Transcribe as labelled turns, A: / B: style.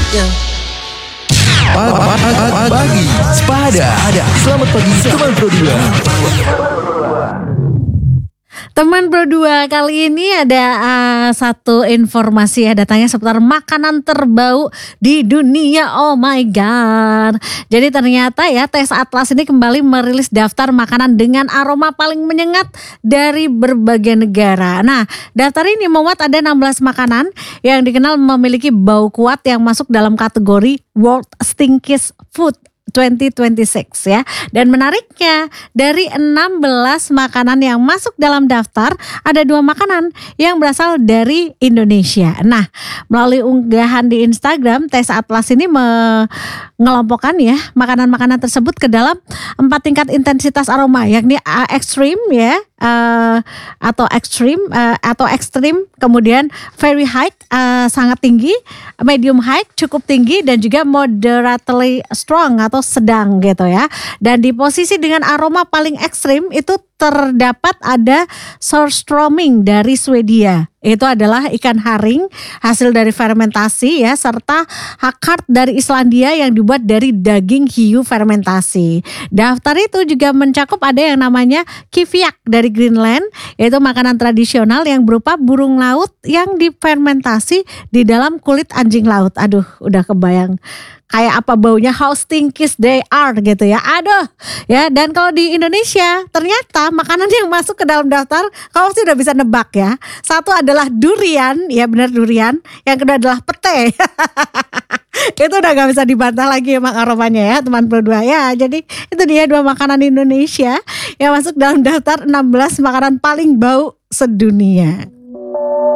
A: Pagi Sepada. Selamat pagi teman Pro 2.
B: Teman Pro 2, kali ini ada satu informasi ya, datangnya seputar makanan terbau di dunia. Oh my god. Jadi ternyata ya, Tes Atlas ini kembali merilis daftar makanan dengan aroma paling menyengat dari berbagai negara. Nah, daftar ini memuat ada 16 makanan yang dikenal memiliki bau kuat yang masuk dalam kategori World Stinkiest Food 2026 ya. Dan menariknya, dari 16 makanan yang masuk dalam daftar, ada 2 makanan yang berasal dari Indonesia. Nah, melalui unggahan di Instagram, Tes Atlas ini mengelompokkan ya makanan-makanan tersebut ke dalam 4 tingkat intensitas aroma, yakni extreme ya, atau extreme, kemudian very high, sangat tinggi, medium high, cukup tinggi, dan juga moderately strong atau sedang gitu ya. Dan di posisi dengan aroma paling ekstrim itu terdapat ada surströmming dari Swedia. Itu adalah ikan haring hasil dari fermentasi ya, serta hakart dari Islandia yang dibuat dari daging hiu fermentasi. Daftar itu juga mencakup ada yang namanya kiviak dari Greenland, yaitu makanan tradisional yang berupa burung laut yang difermentasi di dalam kulit anjing laut. Aduh, udah kebayang kayak apa baunya, how stinky they are gitu ya. Aduh ya. Dan kalau di Indonesia ternyata makanan yang masuk ke dalam daftar, kamu sudah bisa nebak ya. Satu adalah durian, ya benar durian. Yang kedua adalah pete. Itu udah gak bisa dibantah lagi emang aromanya ya teman Pro 2 ya. Jadi itu dia 2 makanan Indonesia yang masuk dalam daftar 16 makanan paling bau sedunia.